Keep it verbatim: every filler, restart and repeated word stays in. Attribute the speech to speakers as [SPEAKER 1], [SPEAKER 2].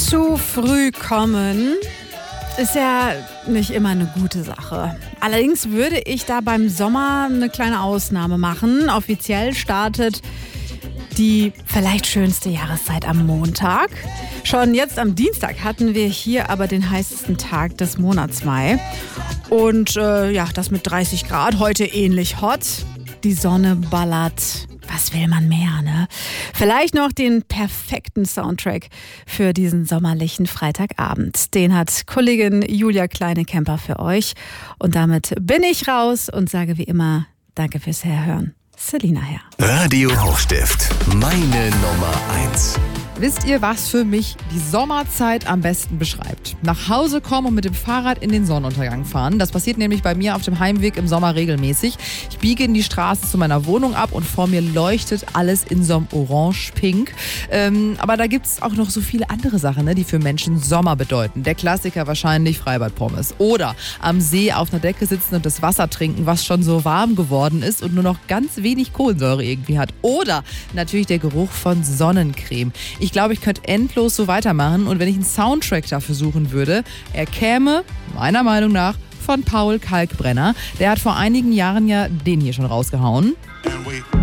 [SPEAKER 1] Zu früh kommen ist ja nicht immer eine gute Sache. Allerdings würde ich da beim Sommer eine kleine Ausnahme machen. Offiziell startet die vielleicht schönste Jahreszeit am Montag. Schon jetzt am Dienstag hatten wir hier aber den heißesten Tag des Monats Mai. Und äh, ja, das mit dreißig Grad, heute ähnlich hot. Die Sonne ballert. Was will man mehr, ne? Vielleicht noch den perfekten Soundtrack für diesen sommerlichen Freitagabend. Den hat Kollegin Julia Kleine-Kemper für euch. Und damit bin ich raus und sage wie immer, danke fürs Herhören. Selina Herr.
[SPEAKER 2] Radio Hochstift, meine Nummer eins.
[SPEAKER 3] Wisst ihr, was für mich die Sommerzeit am besten beschreibt? Nach Hause kommen und mit dem Fahrrad in den Sonnenuntergang fahren. Das passiert nämlich bei mir auf dem Heimweg im Sommer regelmäßig. Ich biege in die Straße zu meiner Wohnung ab und vor mir leuchtet alles in so einem Orange-Pink. Ähm, aber da gibt es auch noch so viele andere Sachen, ne, die für Menschen Sommer bedeuten. Der Klassiker wahrscheinlich Freibad-Pommes. Oder am See auf einer Decke sitzen und das Wasser trinken, was schon so warm geworden ist und nur noch ganz wenig Kohlensäure irgendwie hat. Oder natürlich der Geruch von Sonnencreme. Ich Ich glaube, ich könnte endlos so weitermachen und wenn ich einen Soundtrack dafür suchen würde, er käme, meiner Meinung nach, von Paul Kalkbrenner. Der hat vor einigen Jahren ja den hier schon rausgehauen.